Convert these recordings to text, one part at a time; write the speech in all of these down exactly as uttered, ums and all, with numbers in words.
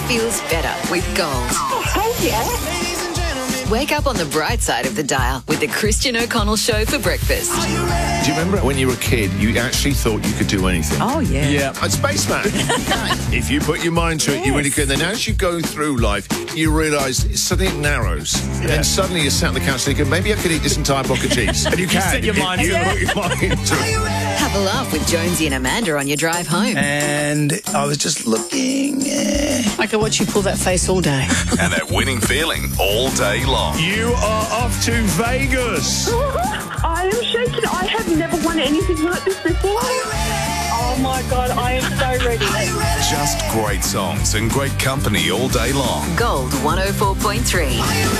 feels better with Gold. Oh, hell yeah. Wake up on the bright side of the dial with the Christian O'Connell Show for breakfast. Do you remember when you were a kid, you actually thought you could do anything? Oh, yeah. Yeah, I'm Spaceman. If you put your mind to it, Yes. you really could. Then as you go through life, you realise suddenly it narrows. And then suddenly you're sat on the couch thinking, maybe I could eat this entire block of cheese. And you can. set your mind You to it. put your mind to it. Have a laugh with Jonesy and Amanda on your drive home. And I was just looking. eh. I could watch you pull that face all day. And that winning feeling all day long. You are off to Vegas. I am shaking. I have never won anything like this before. Oh, my God. I am so ready. Just great songs and great company all day long. Gold one oh four point three.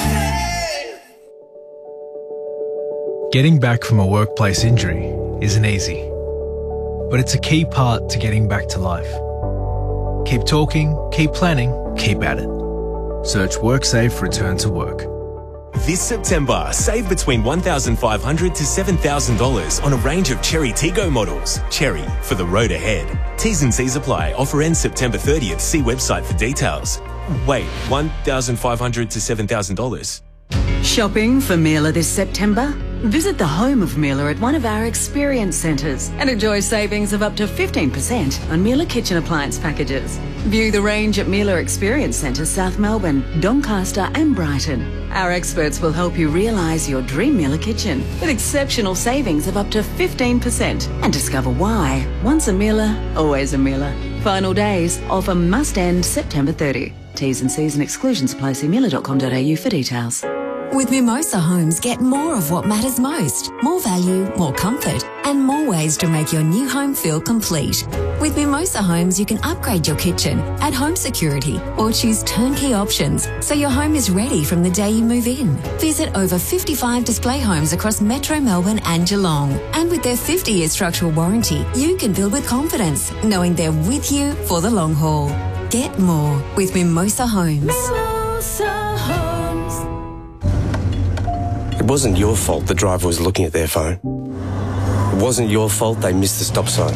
Getting back from a workplace injury isn't easy, but it's a key part to getting back to life. Keep talking, keep planning, keep at it. Search WorkSafe Return to Work. This September, save between one thousand five hundred dollars to seven thousand dollars on a range of Cherry Tiggo models. Cherry, for the road ahead. T's and C's apply. Offer ends September thirtieth. See website for details. Wait, one thousand five hundred dollars to seven thousand dollars? Shopping for Miele this September? Visit the home of Miele at one of our experience centres and enjoy savings of up to fifteen percent on Miele kitchen appliance packages. View the range at Miele Experience Centre, South Melbourne, Doncaster and Brighton. Our experts will help you realise your dream Miele kitchen with exceptional savings of up to fifteen percent and discover why. Once a Miele, always a Miele. Final days, offer must end September thirtieth. T's and C's and exclusions apply. See miele dot com dot a u for details. With Mimosa Homes, get more of what matters most. More value, more comfort, and more ways to make your new home feel complete. With Mimosa Homes, you can upgrade your kitchen, add home security, or choose turnkey options so your home is ready from the day you move in. Visit over fifty-five display homes across Metro Melbourne and Geelong. And with their fifty-year structural warranty, you can build with confidence, knowing they're with you for the long haul. Get more with Mimosa Homes. Mimosa Homes. It wasn't your fault the driver was looking at their phone. It wasn't your fault they missed the stop sign.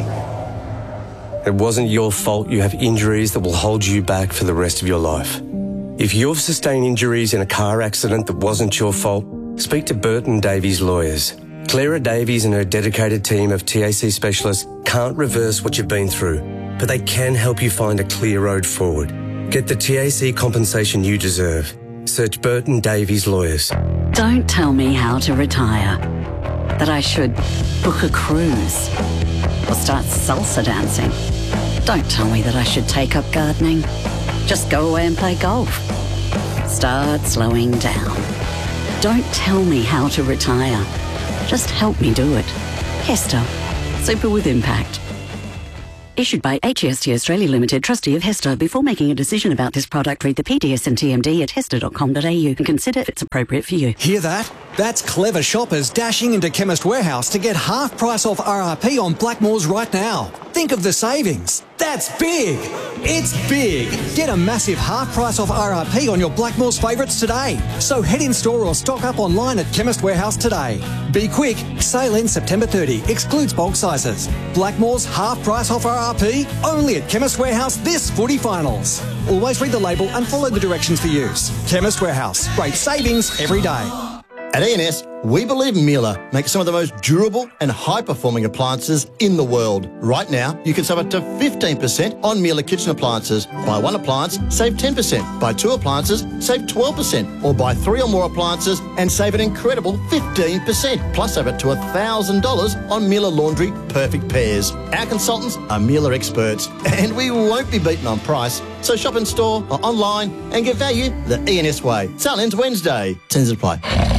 It wasn't your fault you have injuries that will hold you back for the rest of your life. If you've sustained injuries in a car accident that wasn't your fault, speak to Burton Davies Lawyers. Clara Davies and her dedicated team of T A C specialists can't reverse what you've been through, but they can help you find a clear road forward. Get the T A C compensation you deserve. Search Burton Davies Lawyers. Don't tell me how to retire. That I should book a cruise or start salsa dancing. Don't tell me that I should take up gardening. Just go away and play golf. Start slowing down. Don't tell me how to retire. Just help me do it. Hester. Super with impact. Issued by H E S T Australia Limited, trustee of Hester. Before making a decision about this product, read the P D S and T M D at hester dot com dot a u and consider if it's appropriate for you. Hear that? That's clever shoppers dashing into Chemist Warehouse to get half price off R R P on Blackmores right now. Think of the savings. That's big. It's big. Get a massive half price off R R P on your Blackmores favourites today. So head in store or stock up online at Chemist Warehouse today. Be quick. Sale ends September thirtieth. Excludes bulk sizes. Blackmores half price off R R P only at Chemist Warehouse this footy finals. Always read the label and follow the directions for use. Chemist Warehouse. Great savings every day. At E N S, we believe Miele makes some of the most durable and high-performing appliances in the world. Right now, you can save up to fifteen percent on Miele kitchen appliances. Buy one appliance, save ten percent. Buy two appliances, save twelve percent. Or buy three or more appliances and save an incredible fifteen percent. Plus, save up to one thousand dollars on Miele Laundry Perfect Pairs. Our consultants are Miele experts, and we won't be beaten on price. So shop in store or online and get value the E N S way. Sale ends Wednesday. Terms apply.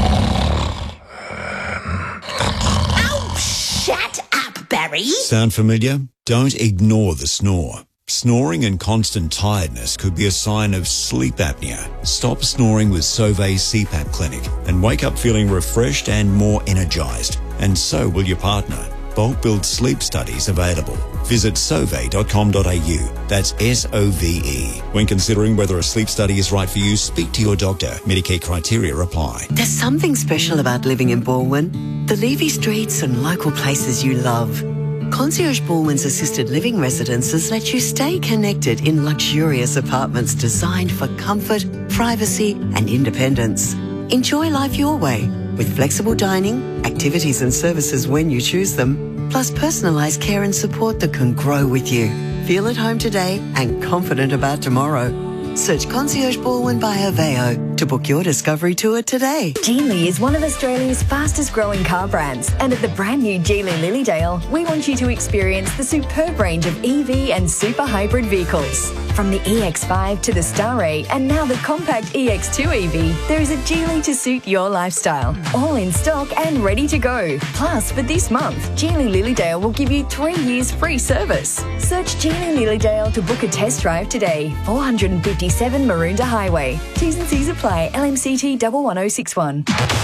Barry? Sound familiar? Don't ignore the snore. Snoring and constant tiredness could be a sign of sleep apnea. Stop snoring with Sauvé C PAP Clinic and wake up feeling refreshed and more energized. And so will your partner. Bulk Build Sleep Studies available. Visit sauve dot com dot a u. That's S O V E. When considering whether a sleep study is right for you, speak to your doctor. Medicare criteria apply. There's something special about living in Balwyn. The leafy streets and local places you love. Concierge Baldwin's assisted living residences let you stay connected in luxurious apartments designed for comfort, privacy and independence. Enjoy life your way with flexible dining, activities and services when you choose them, plus personalised care and support that can grow with you. Feel at home today and confident about tomorrow. Search Concierge Baldwin by Aveo to book your discovery tour today. Geely is one of Australia's fastest growing car brands, and at the brand new Geely Lilydale, we want you to experience the superb range of E V and super hybrid vehicles. From the E X five to the Starray and now the compact E X two E V, there is a Geely to suit your lifestyle. All in stock and ready to go. Plus, for this month, Geely Lilydale will give you three years free service. Search Geely Lilydale to book a test drive today. four fifty-seven Maroondah Highway. T's and C's apply. L M C T one one oh six one.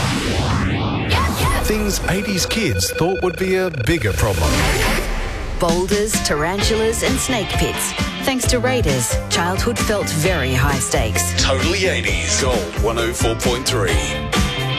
Things eighties kids thought would be a bigger problem. Boulders, tarantulas and snake pits. Thanks to Raiders, childhood felt very high stakes. Totally eighties. Gold one oh four point three.